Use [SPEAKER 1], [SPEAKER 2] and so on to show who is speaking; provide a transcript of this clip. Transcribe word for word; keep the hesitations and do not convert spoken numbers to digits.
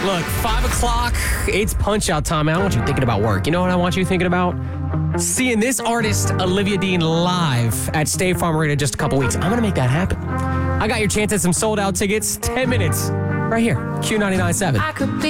[SPEAKER 1] Look, five o'clock, it's punch-out time. I don't want you thinking about work. You know what I want you thinking about? Seeing this artist, Olivia Dean, live at State Farm Arena in just a couple weeks. I'm going to make that happen. I got your chance at some sold-out tickets. ten minutes right here. Q ninety-nine point seven.
[SPEAKER 2] I could be